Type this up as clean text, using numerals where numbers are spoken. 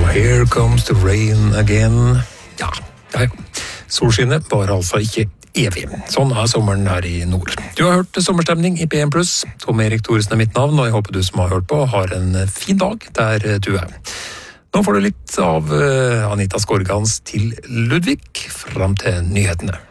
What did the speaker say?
Here comes the rain again. Ja. Solskinnet var altså ikke evig. Sånn er sommeren her i nord. Du har hørt sommerstemning i P1+. Tom Erik Thoresen er mitt navn, og jeg håper du som har hørt på har en fin dag der du er. Nå får du litt av Anita Skorgans til Ludvig frem til nyhetene.